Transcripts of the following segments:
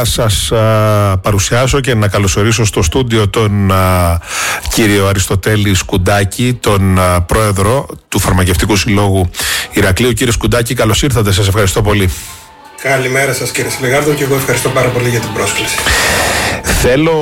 σας παρουσιάσω και να καλωσορίσω στο στούντιο τον κύριο Αριστοτέλη Σκουντάκη, τον πρόεδρο του Φαρμακευτικού Συλλόγου Ηρακλείου. Κύριε Σκουντάκη, καλώς ήρθατε, σας ευχαριστώ πολύ. Καλημέρα σας κύριε Σιλεγάρδο και εγώ ευχαριστώ πάρα πολύ για την πρόσκληση. Θέλω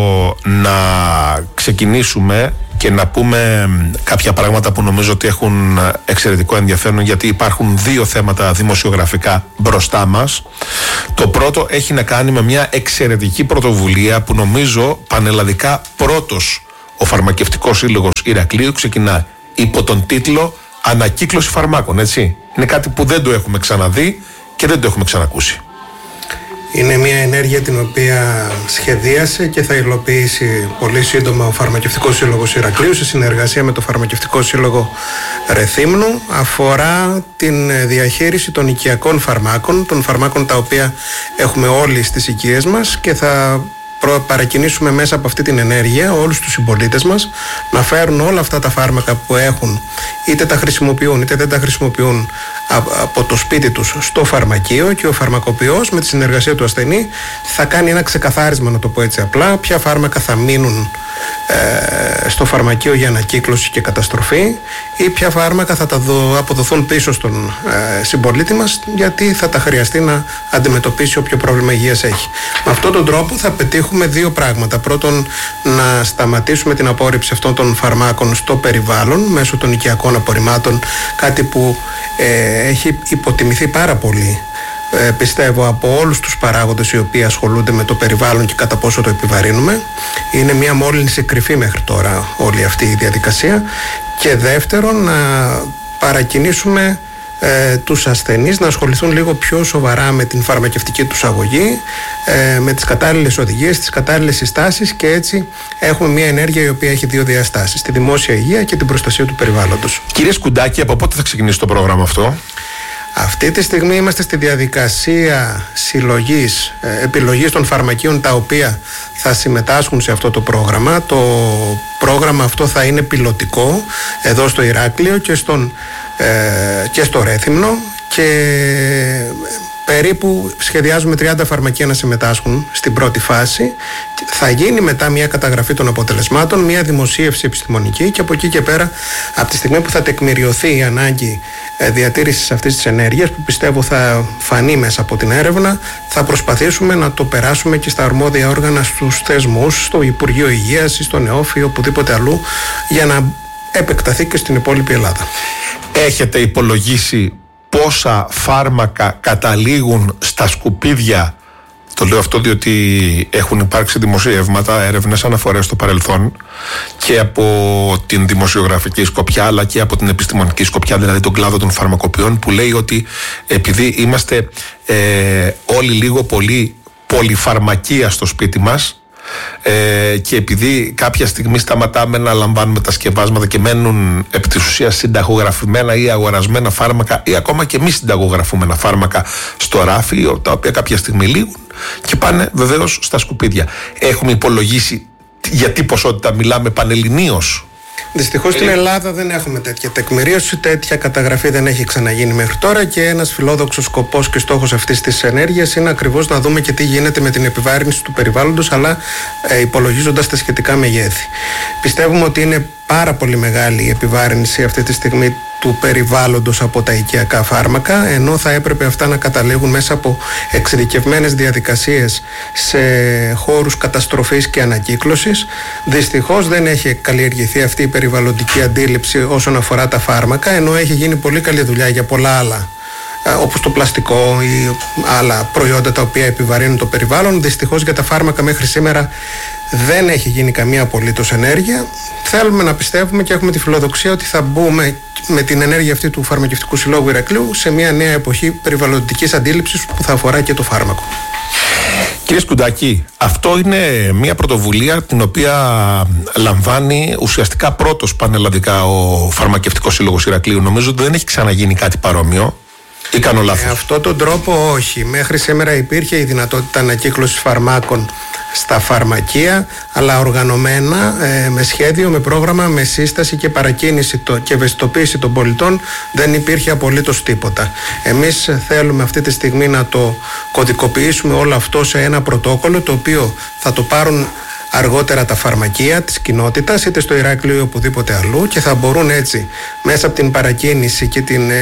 να ξεκινήσουμε και να πούμε κάποια πράγματα που νομίζω ότι έχουν εξαιρετικό ενδιαφέρον, γιατί υπάρχουν δύο θέματα δημοσιογραφικά μπροστά μας. Το πρώτο έχει να κάνει με μια εξαιρετική πρωτοβουλία που νομίζω πανελλαδικά πρώτος ο Φαρμακευτικός Σύλλογος Ηρακλείου ξεκινά υπό τον τίτλο «Ανακύκλωση φαρμάκων», έτσι. Είναι κάτι που δεν το έχουμε ξαναδεί και δεν το έχουμε ξανακούσει. Είναι μια ενέργεια την οποία σχεδίασε και θα υλοποιήσει πολύ σύντομα ο Φαρμακευτικός Σύλλογος Ηρακλείου σε συνεργασία με το Φαρμακευτικό Σύλλογο Ρεθύμνου. Αφορά την διαχείριση των οικιακών φαρμάκων, των φαρμάκων τα οποία έχουμε όλοι στις οικίες μας, και θα παρακινήσουμε μέσα από αυτή την ενέργεια όλους τους συμπολίτες μας να φέρουν όλα αυτά τα φάρμακα που έχουν, είτε τα χρησιμοποιούν είτε δεν τα χρησιμοποιούν, από το σπίτι τους στο φαρμακείο, και ο φαρμακοποιός με τη συνεργασία του ασθενή θα κάνει ένα ξεκαθάρισμα, να το πω έτσι απλά, ποια φάρμακα θα μείνουν στο φαρμακείο για ανακύκλωση και καταστροφή ή ποια φάρμακα θα τα αποδοθούν πίσω στον συμπολίτη μας, γιατί θα τα χρειαστεί να αντιμετωπίσει όποιο πρόβλημα υγείας έχει. Με αυτόν τον τρόπο θα πετύχουμε δύο πράγματα. Πρώτον, να σταματήσουμε την απόρριψη αυτών των φαρμάκων στο περιβάλλον μέσω των οικιακών απορριμμάτων, κάτι που έχει υποτιμηθεί πάρα πολύ, πιστεύω, από όλους τους παράγοντες οι οποίοι ασχολούνται με το περιβάλλον και κατά πόσο το επιβαρύνουμε. Είναι μια μόλυνση κρυφή μέχρι τώρα όλη αυτή η διαδικασία. Και δεύτερον, να παρακινήσουμε τους ασθενείς να ασχοληθούν λίγο πιο σοβαρά με την φαρμακευτική τους αγωγή, με τις κατάλληλες οδηγίες, τις κατάλληλες συστάσεις, και έτσι έχουμε μια ενέργεια η οποία έχει δύο διαστάσεις: τη δημόσια υγεία και την προστασία του περιβάλλοντος. Κύριε Σκουντάκη, από πότε θα ξεκινήσει το πρόγραμμα αυτό? Αυτή τη στιγμή είμαστε στη διαδικασία συλλογής, επιλογής των φαρμακείων τα οποία θα συμμετάσχουν σε αυτό το πρόγραμμα. Το πρόγραμμα αυτό θα είναι πιλωτικό εδώ στο Ηράκλειο και στο Ρέθυμνο, και περίπου σχεδιάζουμε 30 φαρμακεία να συμμετάσχουν στην πρώτη φάση. Θα γίνει μετά μια καταγραφή των αποτελεσμάτων, μια δημοσίευση επιστημονική, και από εκεί και πέρα, από τη στιγμή που θα τεκμηριωθεί η ανάγκη διατήρησης αυτής της ενέργειας, που πιστεύω θα φανεί μέσα από την έρευνα, θα προσπαθήσουμε να το περάσουμε και στα αρμόδια όργανα, στους θεσμούς, στο Υπουργείο Υγείας ή στο ΝΕΟΦ ή οπουδήποτε αλλού, για να επεκταθεί και στην υπόλοιπη Ελλάδα. Έχετε υπολογίσει πόσα φάρμακα καταλήγουν στα σκουπίδια? Το λέω αυτό διότι έχουν υπάρξει δημοσιεύματα, έρευνες, αναφορές στο παρελθόν, και από την δημοσιογραφική σκοπιά αλλά και από την επιστημονική σκοπιά, δηλαδή τον κλάδο των φαρμακοποιών, που λέει ότι επειδή είμαστε όλοι λίγο πολύ πολυφαρμακεία στο σπίτι μας, και επειδή κάποια στιγμή σταματάμε να λαμβάνουμε τα σκευάσματα και μένουν επί της ουσίας συνταγογραφημένα ή αγορασμένα φάρμακα, ή ακόμα και μη συνταγογραφούμενα φάρμακα στο ράφι, τα οποία κάποια στιγμή λήγουν και πάνε βεβαίως στα σκουπίδια. Έχουμε υπολογίσει για τι ποσότητα μιλάμε πανελληνίως? Δυστυχώς στην Ελλάδα δεν έχουμε τέτοια τεκμηρίωση, τέτοια καταγραφή δεν έχει ξαναγίνει μέχρι τώρα, και ένας φιλόδοξος σκοπός και στόχος αυτής της ενέργειας είναι ακριβώς να δούμε και τι γίνεται με την επιβάρυνση του περιβάλλοντος, αλλά υπολογίζοντας τα σχετικά μεγέθη. Πιστεύουμε ότι είναι πάρα πολύ μεγάλη η επιβάρυνση αυτή τη στιγμή του περιβάλλοντος από τα οικιακά φάρμακα, ενώ θα έπρεπε αυτά να καταλήγουν μέσα από εξειδικευμένες διαδικασίες σε χώρους καταστροφής και ανακύκλωσης. Δυστυχώς δεν έχει καλλιεργηθεί αυτή η περιβαλλοντική αντίληψη όσον αφορά τα φάρμακα, ενώ έχει γίνει πολύ καλή δουλειά για πολλά άλλα, όπως το πλαστικό ή άλλα προϊόντα τα οποία επιβαρύνουν το περιβάλλον. Δυστυχώς για τα φάρμακα μέχρι σήμερα δεν έχει γίνει καμία απολύτως ενέργεια. Θέλουμε να πιστεύουμε και έχουμε τη φιλοδοξία ότι θα μπούμε με την ενέργεια αυτή του Φαρμακευτικού Συλλόγου Ηρακλείου σε μια νέα εποχή περιβαλλοντικής αντίληψης που θα αφορά και το φάρμακο. Κύριε Σκουντάκη, αυτό είναι μια πρωτοβουλία την οποία λαμβάνει ουσιαστικά πρώτος πανελλαδικά ο Φαρμακευτικός Σύλλογος Ηρακλείου. Νομίζω ότι δεν έχει ξαναγίνει κάτι παρόμοιο. Ή κάνω λάθος? Με αυτόν τον τρόπο όχι. Μέχρι σήμερα υπήρχε η δυνατότητα ανακύκλωσης φαρμάκων στα φαρμακεία, αλλά οργανωμένα, με σχέδιο, με πρόγραμμα, με σύσταση και παρακίνηση και ευαισθητοποίηση των πολιτών. Δεν υπήρχε απολύτως τίποτα. Εμείς θέλουμε αυτή τη στιγμή να το κωδικοποιήσουμε όλο αυτό σε ένα πρωτόκολλο, το οποίο θα το πάρουν αργότερα τα φαρμακεία της κοινότητας, είτε στο Ηράκλειο ή οπουδήποτε αλλού, και θα μπορούν έτσι μέσα από την παρακίνηση και την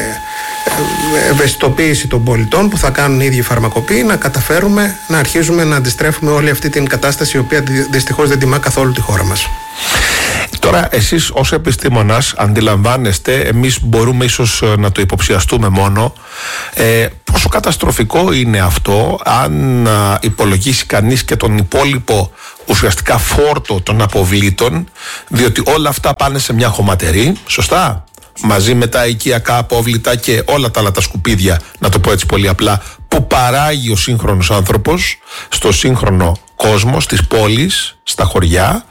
ευαισθητοποίηση των πολιτών που θα κάνουν οι ίδιοι φαρμακοποιοί να καταφέρουμε να αρχίζουμε να αντιστρέφουμε όλη αυτή την κατάσταση, η οποία δυστυχώς δεν τιμά καθόλου τη χώρα μας. Τώρα εσείς ως επιστήμονας αντιλαμβάνεστε, εμείς μπορούμε ίσως να το υποψιαστούμε μόνο, πόσο καταστροφικό είναι αυτό αν υπολογίσει κανείς και τον υπόλοιπο ουσιαστικά φόρτο των αποβλήτων, διότι όλα αυτά πάνε σε μια χωματερή, σωστά, μαζί με τα οικιακά απόβλητα και όλα τα άλλα τα σκουπίδια, να το πω έτσι πολύ απλά, που παράγει ο σύγχρονος άνθρωπος στο σύγχρονο κόσμο, στις πόλεις, στα χωριά.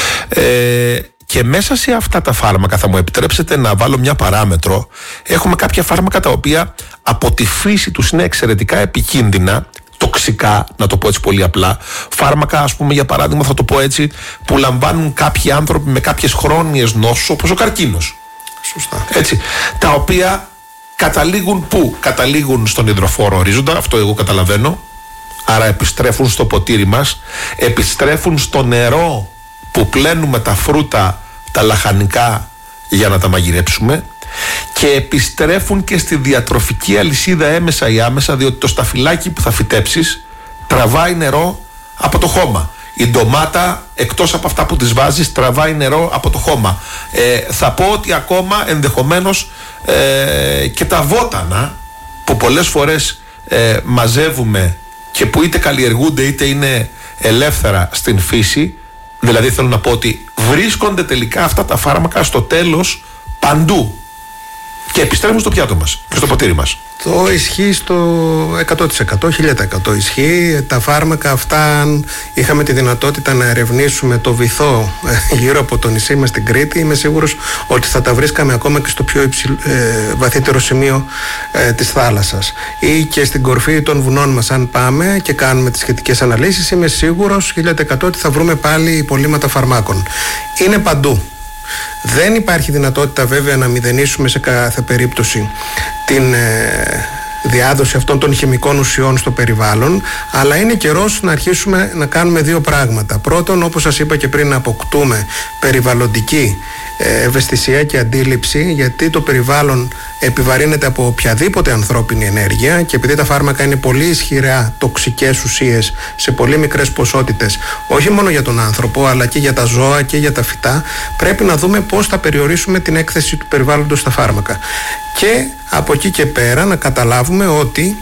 Και μέσα σε αυτά τα φάρμακα, θα μου επιτρέψετε να βάλω μια παράμετρο, έχουμε κάποια φάρμακα τα οποία από τη φύση τους είναι εξαιρετικά επικίνδυνα, τοξικά, να το πω έτσι πολύ απλά. Φάρμακα, ας πούμε, για παράδειγμα, θα το πω έτσι, που λαμβάνουν κάποιοι άνθρωποι με κάποιες χρόνιες νόσους, όπως ο καρκίνος. Σωστά. Έτσι, τα οποία καταλήγουν πού? Καταλήγουν στον υδροφόρο ορίζοντα, αυτό εγώ καταλαβαίνω. Άρα επιστρέφουν στο ποτήρι μας, επιστρέφουν στο νερό που πλένουμε τα φρούτα, τα λαχανικά για να τα μαγειρέψουμε, και επιστρέφουν και στη διατροφική αλυσίδα έμεσα ή άμεσα, διότι το σταφυλάκι που θα φυτέψεις τραβάει νερό από το χώμα. Η ντομάτα, εκτός από αυτά που τις βάζεις, τραβάει νερό από το χώμα. Θα πω ότι ακόμα ενδεχομένως και τα βότανα που πολλές φορές μαζεύουμε και που είτε καλλιεργούνται είτε είναι ελεύθερα στην φύση, δηλαδή θέλω να πω ότι βρίσκονται τελικά αυτά τα φάρμακα στο τέλος παντού και επιστρέφουν στο πιάτο μας και στο ποτήρι μας. Το ισχύει στο 100%, 1000% ισχύει. Τα φάρμακα αυτά, αν είχαμε τη δυνατότητα να ερευνήσουμε το βυθό γύρω από το νησί μας στην Κρήτη, είμαι σίγουρος ότι θα τα βρίσκαμε ακόμα και στο πιο βαθύτερο σημείο της θάλασσας ή και στην κορφή των βουνών μας. Αν πάμε και κάνουμε τις σχετικές αναλύσεις, είμαι σίγουρος 1000% ότι θα βρούμε πάλι υπολείμματα φαρμάκων. Είναι παντού. Δεν υπάρχει δυνατότητα βέβαια να μηδενίσουμε σε κάθε περίπτωση την διάδοση αυτών των χημικών ουσιών στο περιβάλλον, αλλά είναι καιρός να αρχίσουμε να κάνουμε δύο πράγματα. Πρώτον, όπως σας είπα και πριν, να αποκτούμε περιβαλλοντική ευαισθησία και αντίληψη, γιατί το περιβάλλον επιβαρύνεται από οποιαδήποτε ανθρώπινη ενέργεια, και επειδή τα φάρμακα είναι πολύ ισχυρά τοξικές ουσίες σε πολύ μικρές ποσότητες, όχι μόνο για τον άνθρωπο αλλά και για τα ζώα και για τα φυτά, πρέπει να δούμε πώς θα περιορίσουμε την έκθεση του περιβάλλοντος στα φάρμακα. Και από εκεί και πέρα να καταλάβουμε ότι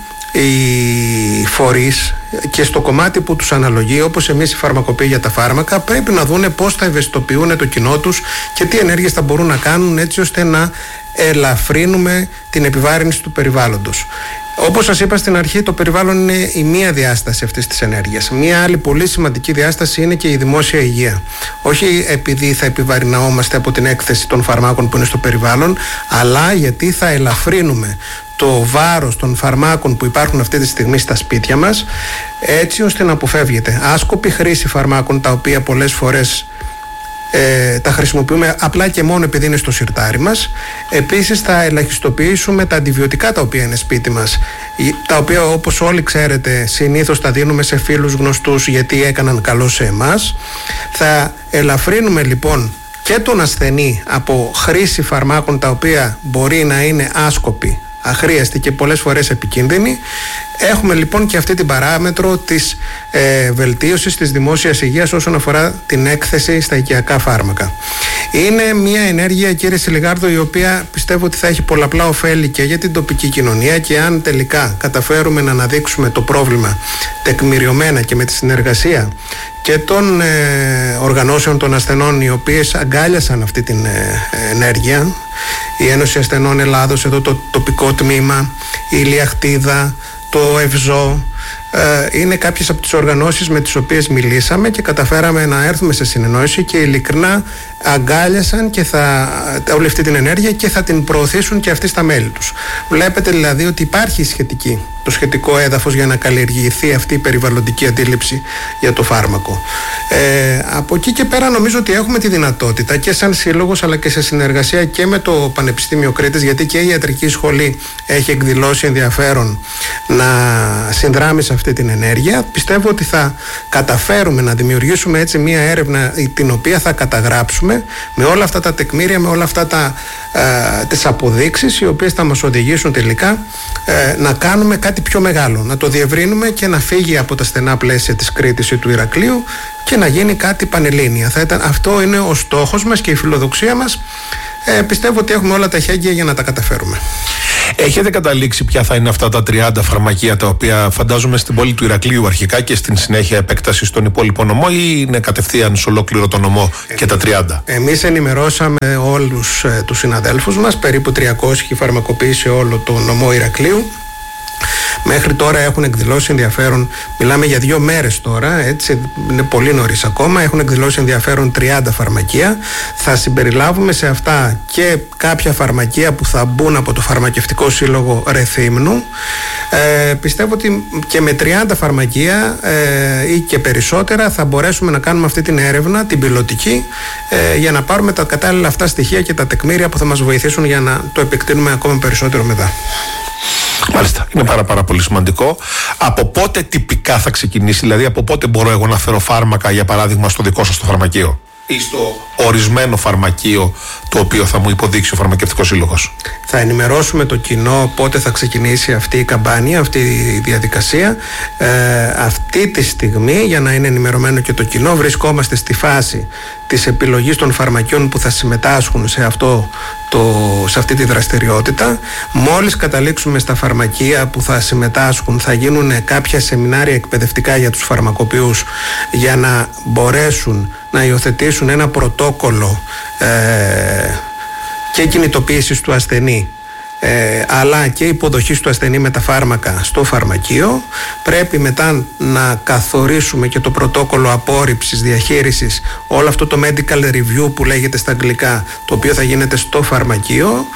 οι φορείς και στο κομμάτι που τους αναλογεί, όπως εμείς οι φαρμακοποιοί για τα φάρμακα, πρέπει να δούνε πώς θα ευαισθητοποιούν το κοινό τους και τι ενέργειες θα μπορούν να κάνουν, έτσι ώστε να ελαφρύνουμε την επιβάρυνση του περιβάλλοντος. Όπως σας είπα στην αρχή, το περιβάλλον είναι η μία διάσταση αυτής της ενέργειας. Μία άλλη πολύ σημαντική διάσταση είναι και η δημόσια υγεία. Όχι επειδή θα επιβαρυναόμαστε από την έκθεση των φαρμάκων που είναι στο περιβάλλον, αλλά γιατί θα ελαφρύνουμε το βάρος των φαρμάκων που υπάρχουν αυτή τη στιγμή στα σπίτια μας, έτσι ώστε να αποφεύγεται άσκοπη χρήση φαρμάκων, τα οποία πολλές φορές τα χρησιμοποιούμε απλά και μόνο επειδή είναι στο σιρτάρι μας. Επίσης θα ελαχιστοποιήσουμε τα αντιβιωτικά τα οποία είναι σπίτι μας, τα οποία, όπως όλοι ξέρετε, συνήθως τα δίνουμε σε φίλους γνωστούς γιατί έκαναν καλό σε εμάς. Θα ελαφρύνουμε λοιπόν και τον ασθενή από χρήση φαρμάκων τα οποία μπορεί να είναι άσκοποι, αχρίαστη και πολλές φορές επικίνδυνη. Έχουμε λοιπόν και αυτή την παράμετρο της βελτίωσης της δημόσιας υγείας όσον αφορά την έκθεση στα οικιακά φάρμακα. Είναι μια ενέργεια, κύριε Σιλιγάρδο, η οποία πιστεύω ότι θα έχει πολλαπλά ωφέλη και για την τοπική κοινωνία, και αν τελικά καταφέρουμε να αναδείξουμε το πρόβλημα τεκμηριωμένα και με τη συνεργασία και των οργανώσεων των ασθενών, οι οποίες αγκάλιασαν αυτή την ενέργεια, η Ένωση Ασθενών Ελλάδος, εδώ το τοπικό τμήμα, η Ηλιαχτίδα, το ΕΒΖΟ, είναι κάποιες από τις οργανώσεις με τις οποίες μιλήσαμε και καταφέραμε να έρθουμε σε συνεννόηση και ειλικρινά αγκάλιασαν και όλη αυτή την ενέργεια και θα την προωθήσουν και αυτοί στα μέλη τους. Βλέπετε δηλαδή ότι υπάρχει το σχετικό έδαφος για να καλλιεργηθεί αυτή η περιβαλλοντική αντίληψη για το φάρμακο. Από εκεί και πέρα νομίζω ότι έχουμε τη δυνατότητα και σαν σύλλογος αλλά και σε συνεργασία και με το Πανεπιστήμιο Κρήτης, γιατί και η Ιατρική Σχολή έχει εκδηλώσει ενδιαφέρον να συνδράμει σε αυτή την ενέργεια. Πιστεύω ότι θα καταφέρουμε να δημιουργήσουμε έτσι μια έρευνα την οποία θα καταγράψουμε με όλα αυτά τα τεκμήρια, με όλα αυτά τις αποδείξεις οι οποίες θα μας οδηγήσουν τελικά να κάνουμε κάτι πιο μεγάλο, να το διευρύνουμε και να φύγει από τα στενά πλαίσια της Κρήτης ή του Ηρακλείου και να γίνει κάτι πανελλήνια. Αυτό είναι ο στόχος μας και η φιλοδοξία μας. Πιστεύω ότι έχουμε όλα τα εχέγγυα για να τα καταφέρουμε. Έχετε καταλήξει ποια θα είναι αυτά τα 30 φαρμακεία τα οποία φαντάζομαι στην πόλη του Ηρακλείου αρχικά και στην συνέχεια επέκταση στον υπόλοιπο νομό, ή είναι κατευθείαν σε ολόκληρο το νομό και τα 30? Εμείς ενημερώσαμε όλους τους συναδέλφους μας, περίπου 300 φαρμακοποιήσει σε όλο το νομό Ηρακλείου. Μέχρι τώρα έχουν εκδηλώσει ενδιαφέρον, μιλάμε για 2 μέρες τώρα, έτσι είναι πολύ νωρίς ακόμα, έχουν εκδηλώσει ενδιαφέρον 30 φαρμακεία. Θα συμπεριλάβουμε σε αυτά και κάποια φαρμακεία που θα μπουν από το Φαρμακευτικό Σύλλογο Ρεθύμνου. Πιστεύω ότι και με 30 φαρμακεία ή και περισσότερα θα μπορέσουμε να κάνουμε αυτή την έρευνα, την πιλωτική, για να πάρουμε τα κατάλληλα αυτά στοιχεία και τα τεκμήρια που θα μας βοηθήσουν για να το επεκτείνουμε ακόμα περισσότερο μετά. Μάλιστα, είναι πάρα πολύ σημαντικό. Από πότε τυπικά θα ξεκινήσει, δηλαδή από πότε μπορώ εγώ να φέρω φάρμακα, για παράδειγμα, στο δικό σας το φαρμακείο ή στο ορισμένο φαρμακείο το οποίο θα μου υποδείξει ο Φαρμακευτικός Σύλλογος? Θα ενημερώσουμε το κοινό πότε θα ξεκινήσει αυτή η καμπάνια, αυτή η διαδικασία. Αυτή τη στιγμή, για να είναι ενημερωμένο και το κοινό, βρισκόμαστε στη φάση της επιλογής των φαρμακείων που θα συμμετάσχουν σε αυτή τη δραστηριότητα. Μόλις καταλήξουμε στα φαρμακεία που θα συμμετάσχουν, θα γίνουν κάποια σεμινάρια εκπαιδευτικά για τους φαρμακοποιούς για να μπορέσουν να υιοθετήσουν ένα πρωτόκολλο και κινητοποίησης του ασθενή αλλά και υποδοχής του ασθενή με τα φάρμακα στο φαρμακείο. Πρέπει μετά να καθορίσουμε και το πρωτόκολλο απόρριψης, διαχείρισης, όλο αυτό το medical review που λέγεται στα αγγλικά, το οποίο θα γίνεται στο φαρμακείο,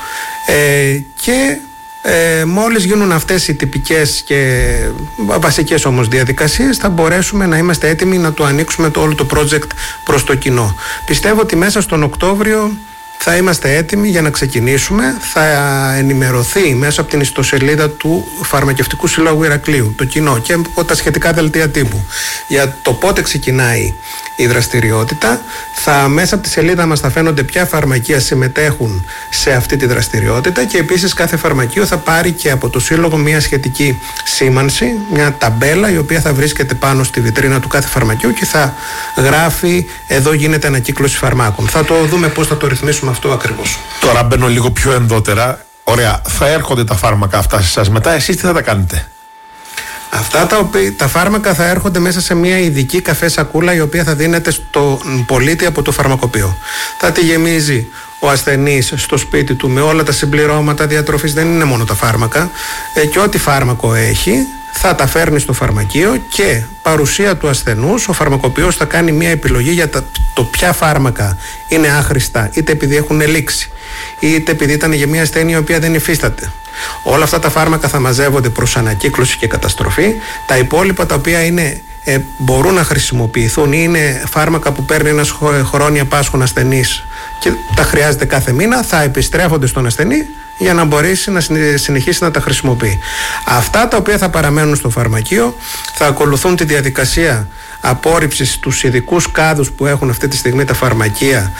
και μόλις γίνουν αυτές οι τυπικές και βασικές όμως διαδικασίες, θα μπορέσουμε να είμαστε έτοιμοι να το ανοίξουμε όλο το project προς το κοινό. Πιστεύω ότι μέσα στον Οκτώβριο θα είμαστε έτοιμοι για να ξεκινήσουμε. Θα ενημερωθεί μέσα από την ιστοσελίδα του Φαρμακευτικού Συλλόγου Ηρακλείου το κοινό και από τα σχετικά δελτία τύπου για το πότε ξεκινάει η δραστηριότητα. Μέσα από τη σελίδα μας θα φαίνονται ποια φαρμακεία συμμετέχουν σε αυτή τη δραστηριότητα και επίσης κάθε φαρμακείο θα πάρει και από το Σύλλογο μια σχετική σήμανση, μια ταμπέλα η οποία θα βρίσκεται πάνω στη βιτρίνα του κάθε φαρμακείου και θα γράφει «Εδώ γίνεται ανακύκλωση φαρμάκων». Θα το δούμε πώς θα το ρυθμίσουμε αυτό ακριβώς. Τώρα μπαίνω λίγο πιο ενδότερα. Ωραία, θα έρχονται τα φάρμακα αυτά σε εσάς. Μετά εσείς τι θα τα κάνετε? Αυτά τα φάρμακα θα έρχονται μέσα σε μια ειδική καφέ σακούλα η οποία θα δίνεται στον πολίτη από το φαρμακοποιό. Θα τη γεμίζει ο ασθενής στο σπίτι του με όλα τα συμπληρώματα διατροφής, δεν είναι μόνο τα φάρμακα, και ό,τι φάρμακο έχει θα τα φέρνει στο φαρμακείο και παρουσία του ασθενούς ο φαρμακοποιός θα κάνει μια επιλογή για το ποια φάρμακα είναι άχρηστα, είτε επειδή έχουν λήξει είτε επειδή ήταν για μια ασθένεια η οποία δεν υφίσταται. Όλα αυτά τα φάρμακα θα μαζεύονται προς ανακύκλωση και καταστροφή. Τα υπόλοιπα τα οποία μπορούν να χρησιμοποιηθούν ή είναι φάρμακα που παίρνει ένας χρόνια πάσχων ασθενής και τα χρειάζεται κάθε μήνα, θα επιστρέφονται στον ασθενή για να μπορέσει να συνεχίσει να τα χρησιμοποιεί. Αυτά τα οποία θα παραμένουν στο φαρμακείο θα ακολουθούν τη διαδικασία απόρριψης στους ειδικούς κάδους που έχουν αυτή τη στιγμή τα φαρμακεία,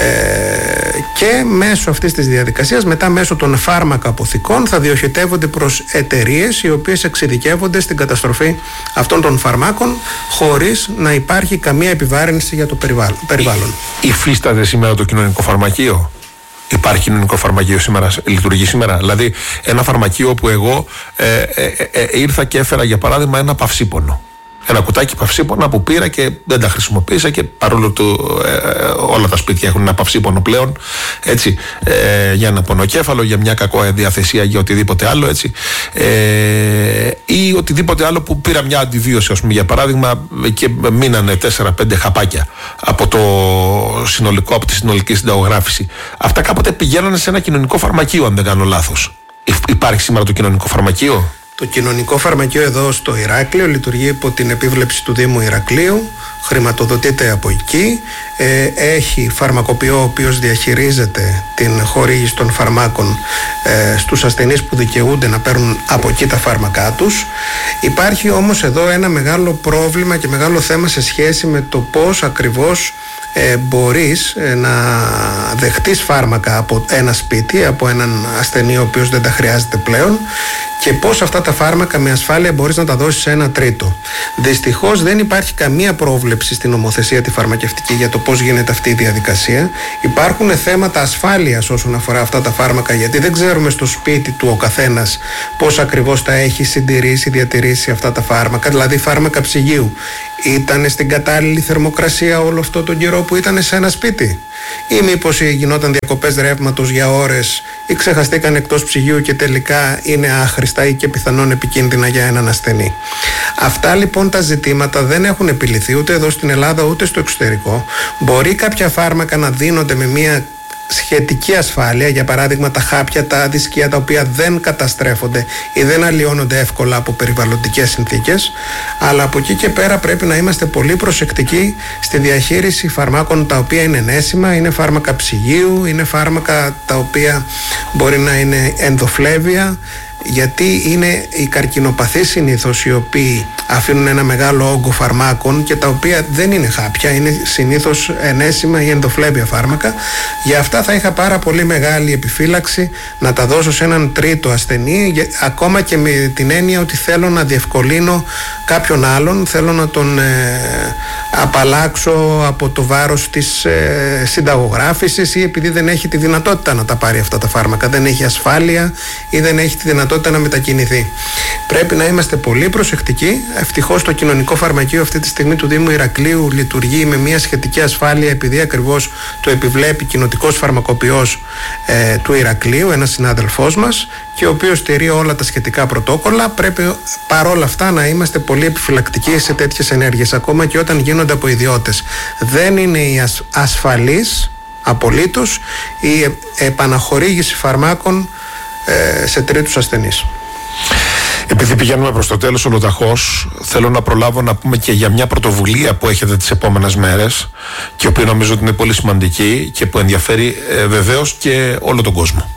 και μέσω αυτής της διαδικασίας μετά μέσω των φάρμακα αποθηκών θα διοχετεύονται προς εταιρείες οι οποίες εξειδικεύονται στην καταστροφή αυτών των φαρμάκων χωρίς να υπάρχει καμία επιβάρυνση για το περιβάλλον. Υφίσταται σήμερα το κοινωνικό φαρμακείο? Υπάρχει κοινωνικό φαρμακείο σήμερα, λειτουργεί σήμερα? Δηλαδή ένα φαρμακείο που εγώ ήρθα και έφερα για παράδειγμα ένα παυσίπονο. Ένα κουτάκι παυσίπονα που πήρα και δεν τα χρησιμοποίησα, και παρόλο που όλα τα σπίτια έχουν ένα παυσίπονο πλέον, έτσι, για ένα πονοκέφαλο, για μια κακό διαθεσία, για οτιδήποτε άλλο, έτσι, ή οτιδήποτε άλλο που πήρα μια αντιβίωση, ας πούμε, για παράδειγμα, και μείνανε 4-5 χαπάκια από τη συνολική συνταγογράφηση. Αυτά κάποτε πηγαίνανε σε ένα κοινωνικό φαρμακείο, αν δεν κάνω λάθος. Υπάρχει σήμερα το κοινωνικό φαρμακείο? Το κοινωνικό φαρμακείο εδώ στο Ηράκλειο λειτουργεί υπό την επίβλεψη του Δήμου Ηρακλείου, χρηματοδοτείται από εκεί, έχει φαρμακοποιό ο οποίος διαχειρίζεται την χορήγηση των φαρμάκων στους ασθενείς που δικαιούνται να παίρνουν από εκεί τα φάρμακά τους. Υπάρχει όμως εδώ ένα μεγάλο πρόβλημα και μεγάλο θέμα σε σχέση με το πώς ακριβώς μπορείς να δεχτείς φάρμακα από ένα σπίτι, από έναν ασθενή ο οποίος δεν τα χρειάζεται πλέον, και πώς αυτά τα φάρμακα με ασφάλεια μπορείς να τα δώσεις σε ένα τρίτο. Δυστυχώς δεν υπάρχει καμία πρόβλεψη στην νομοθεσία τη φαρμακευτική για το πώς γίνεται αυτή η διαδικασία. Υπάρχουν θέματα ασφάλειας όσον αφορά αυτά τα φάρμακα, γιατί δεν ξέρουμε στο σπίτι του ο καθένας πώς ακριβώς τα έχει συντηρήσει, διατηρήσει αυτά τα φάρμακα, δηλαδή φάρμακα ψυγείου. Ήταν στην κατάλληλη θερμοκρασία όλο αυτό τον καιρό που ήταν σε ένα σπίτι, ή μήπως γινόταν διακοπές ρεύματος για ώρες ή ξεχαστήκαν εκτός ψυγείου και τελικά είναι άχρηστα ή και πιθανόν επικίνδυνα για έναν ασθενή. Αυτά λοιπόν τα ζητήματα δεν έχουν επιληθεί ούτε εδώ στην Ελλάδα ούτε στο εξωτερικό. Μπορεί κάποια φάρμακα να δίνονται με μια σχετική ασφάλεια, για παράδειγμα τα χάπια, τα αντισκία, τα οποία δεν καταστρέφονται ή δεν αλλοιώνονται εύκολα από περιβαλλοντικές συνθήκες, αλλά από εκεί και πέρα πρέπει να είμαστε πολύ προσεκτικοί στη διαχείριση φαρμάκων τα οποία είναι ενέσιμα, είναι φάρμακα ψυγείου, είναι φάρμακα τα οποία μπορεί να είναι ενδοφλέβια, γιατί είναι οι καρκινοπαθείς συνήθως οι οποίοι αφήνουν ένα μεγάλο όγκο φαρμάκων και τα οποία δεν είναι χάπια, είναι συνήθως ενέσιμα ή ενδοφλέβια φάρμακα. Για αυτά θα είχα πάρα πολύ μεγάλη επιφύλαξη να τα δώσω σε έναν τρίτο ασθενή, ακόμα και με την έννοια ότι θέλω να διευκολύνω κάποιον άλλον, θέλω να τον απαλλάξω από το βάρος της συνταγογράφησης, ή επειδή δεν έχει τη δυνατότητα να τα πάρει αυτά τα φάρμακα, δεν έχει ασφάλεια ή δεν έχει τη δυνατότητα να μετακινηθεί. Πρέπει να είμαστε πολύ προσεκτικοί. Ευτυχώς το κοινωνικό φαρμακείο αυτή τη στιγμή του Δήμου Ηρακλείου λειτουργεί με μια σχετική ασφάλεια, επειδή ακριβώς το επιβλέπει κοινοτικός φαρμακοποιός του Ηρακλείου, ένας συνάδελφός μας, και ο οποίος στηρεί όλα τα σχετικά πρωτόκολλα. Πρέπει παρόλα αυτά να είμαστε πολύ επιφυλακτικοί σε τέτοιες ενέργειες, ακόμα και όταν γίνονται από ιδιώτες. Δεν είναι η ασφαλής απολύτως η επαναχορήγηση φαρμάκων σε τρίτους ασθενείς. Επειδή πηγαίνουμε προς το τέλος ολοταχώς, θέλω να προλάβω να πούμε και για μια πρωτοβουλία που έχετε τις επόμενες μέρες και που νομίζω ότι είναι πολύ σημαντική και που ενδιαφέρει βεβαίως και όλο τον κόσμο.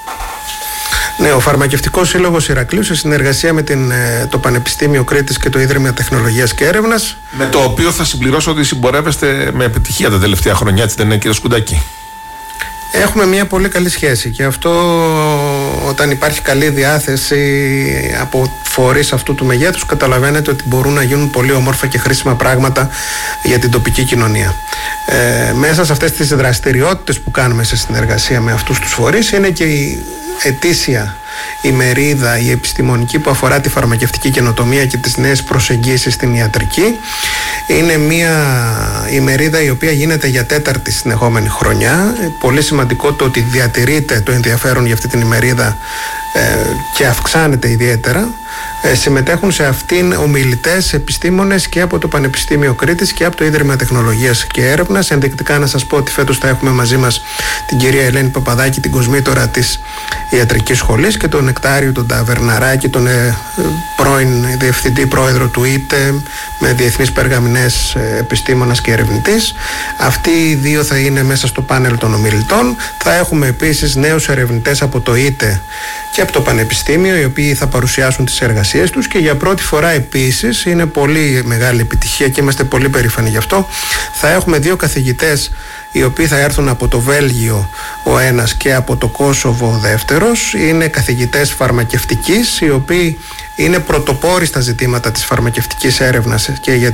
Ναι, ο Φαρμακευτικός Σύλλογος Ηρακλείου, σε συνεργασία με το Πανεπιστήμιο Κρήτης και το Ίδρυμα Τεχνολογίας και Έρευνας, με το οποίο θα συμπληρώσω ότι συμπορεύεστε με επιτυχία τα τελευταία χρόνια, έτσι δεν είναι, κύριε Σκουντάκη? Έχουμε μια πολύ καλή σχέση, και αυτό, όταν υπάρχει καλή διάθεση από φορείς αυτού του μεγέθους, καταλαβαίνετε ότι μπορούν να γίνουν πολύ όμορφα και χρήσιμα πράγματα για την τοπική κοινωνία. Μέσα σε αυτές τις δραστηριότητες που κάνουμε σε συνεργασία με αυτούς τους φορείς είναι και η ετήσια ημερίδα, η επιστημονική, που αφορά τη φαρμακευτική καινοτομία και τις νέες προσεγγίσεις στην ιατρική. Είναι μια ημερίδα η οποία γίνεται για 4η συνεχόμενη χρονιά. Πολύ σημαντικό το ότι διατηρείται το ενδιαφέρον για αυτή την ημερίδα και αυξάνεται ιδιαίτερα. Συμμετέχουν σε αυτήν ομιλητές, επιστήμονες και από το Πανεπιστήμιο Κρήτης και από το Ίδρυμα Τεχνολογίας και Έρευνας. Ενδεικτικά να σας πω ότι φέτος θα έχουμε μαζί μας την κυρία Ελένη Παπαδάκη, την κοσμήτωρα της Ιατρικής Σχολής, και τον Νεκτάριο τον Ταβερναράκη, τον πρώην διευθυντή πρόεδρο του ΙΤΕ, με διεθνείς περγαμηνές, επιστήμονας και ερευνητής. Αυτοί οι δύο θα είναι μέσα στο πάνελ των ομιλητών. Θα έχουμε επίσης νέους ερευνητές από το ΙΤΕ και από το Πανεπιστήμιο, οι οποίοι θα παρουσιάσουν τις εργασίες τους, και για πρώτη φορά επίσης, είναι πολύ μεγάλη επιτυχία και είμαστε πολύ περήφανοι γι' αυτό, θα έχουμε 2 καθηγητές οι οποίοι θα έρθουν από το Βέλγιο ο ένας και από το Κόσοβο ο δεύτερος. Είναι καθηγητές φαρμακευτικής, οι οποίοι είναι πρωτοπόροι στα ζητήματα της φαρμακευτικής έρευνας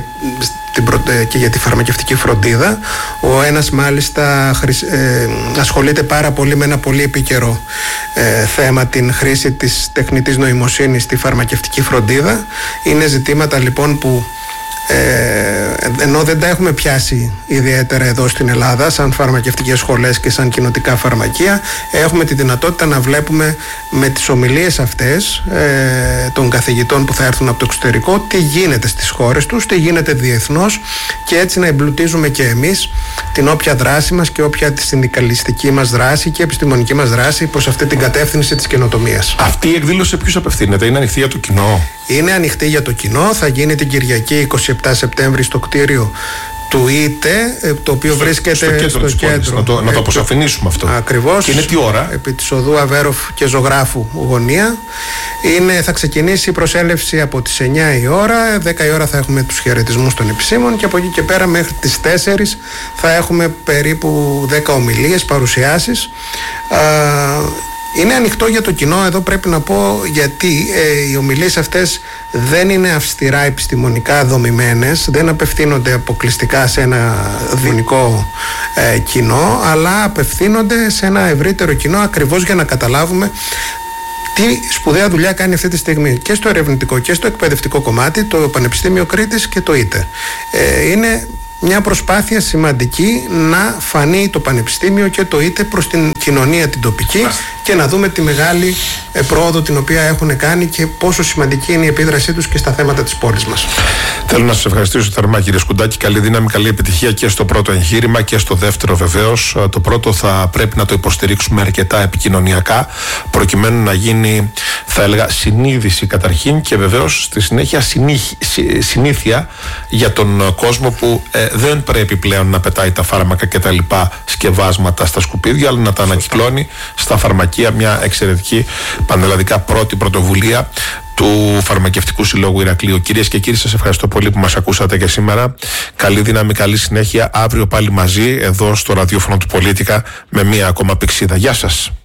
και για τη φαρμακευτική φροντίδα. Ο ένας μάλιστα ασχολείται πάρα πολύ με ένα πολύ επίκαιρο θέμα, την χρήση της τεχνητής νοημοσύνης στη φαρμακευτική φροντίδα. Είναι ζητήματα λοιπόν που ενώ δεν τα έχουμε πιάσει ιδιαίτερα εδώ στην Ελλάδα σαν φαρμακευτικές σχολές και σαν κοινοτικά φαρμακεία, έχουμε τη δυνατότητα να βλέπουμε με τις ομιλίες αυτές των καθηγητών που θα έρθουν από το εξωτερικό τι γίνεται στις χώρες τους, τι γίνεται διεθνώς, και έτσι να εμπλουτίζουμε και εμείς την όποια δράση μας και όποια τη συνδικαλιστική μας δράση και επιστημονική μας δράση προς αυτή την κατεύθυνση της καινοτομίας. Αυτή η εκδήλωση σε ποιους απευθύνεται? Είναι ανοιχτή για το κοινό? Είναι ανοιχτή για το κοινό. Θα γίνει την Κυριακή 27 Σεπτέμβρη στο κτίριο του ΙΤΕ, το οποίο βρίσκεται στο κέντρο. Να το αποσαφηνίσουμε αυτό. Ακριβώς. Και είναι τι ώρα? Επί της οδού Αβέροφ και Ζωγράφου γωνία. Θα ξεκινήσει η προσέλευση από τις 9 η ώρα. 10 η ώρα θα έχουμε τους χαιρετισμούς των επισήμων και από εκεί και πέρα μέχρι τις 4 θα έχουμε περίπου 10 ομιλίες, παρουσιάσεις. Είναι ανοιχτό για το κοινό, εδώ πρέπει να πω, γιατί οι ομιλίες αυτές δεν είναι αυστηρά επιστημονικά δομημένες, δεν απευθύνονται αποκλειστικά σε ένα δινικό κοινό, αλλά απευθύνονται σε ένα ευρύτερο κοινό, ακριβώς για να καταλάβουμε τι σπουδαία δουλειά κάνει αυτή τη στιγμή και στο ερευνητικό και στο εκπαιδευτικό κομμάτι το Πανεπιστήμιο Κρήτης και το ΙΤΕ. Είναι μια προσπάθεια σημαντική να φανεί το Πανεπιστήμιο και το ΙΤΕ προς την κοινωνία την τοπική και να δούμε τη μεγάλη πρόοδο την οποία έχουν κάνει και πόσο σημαντική είναι η επίδρασή τους και στα θέματα της πόλης μας. Θέλω να σας ευχαριστήσω θερμά, κύριε Σκουντάκη. Καλή δύναμη, καλή επιτυχία και στο πρώτο εγχείρημα και στο δεύτερο βεβαίως. Το πρώτο θα πρέπει να το υποστηρίξουμε αρκετά επικοινωνιακά, προκειμένου να γίνει, θα έλεγα, συνείδηση καταρχήν και βεβαίως στη συνέχεια συνήθεια για τον κόσμο που δεν πρέπει πλέον να πετάει τα φάρμακα και τα λοιπά σκευάσματα στα σκουπίδια, αλλά να τα ανακυκλώνει στα φαρμακεία. Μια εξαιρετική πανελλαδικά πρώτη πρωτοβουλία του Φαρμακευτικού Συλλόγου Ηρακλείου. Κυρίες και κύριοι, σας ευχαριστώ πολύ που μας ακούσατε και σήμερα. Καλή δύναμη, καλή συνέχεια. Αύριο πάλι μαζί εδώ στο ραδιόφωνο του Πολίτικα με μία ακόμα πηξίδα. Γεια σας.